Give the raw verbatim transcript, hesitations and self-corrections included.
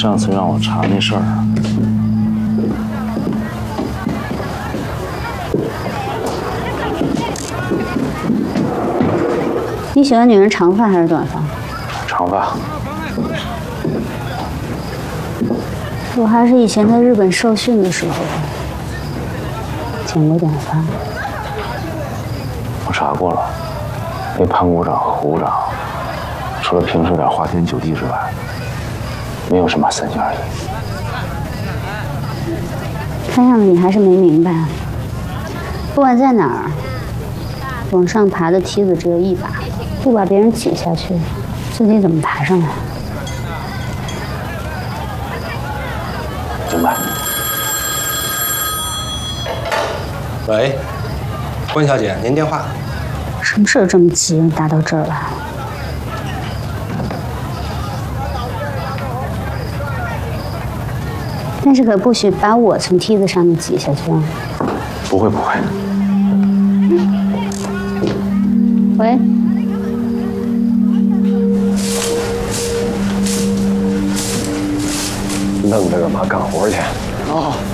上次让我查那事儿。 你喜欢女人长发还是短发？ 长发。 我还是以前在日本受训的时候剪过短发。 我查过了，那潘股长和胡长，除了平时有点花天酒地之外，没有什么三心二意。 看样子你还是没明白，不管在哪儿，往上爬的梯子只有一把，不把别人挤下去，自己怎么爬上来？ 明白。 喂，关小姐，您电话。 什么事儿这么急，打到这儿来？但是可不许把我从梯子上面挤下去啊！ 不会不会。 喂。 愣着干嘛？干活去。 哦。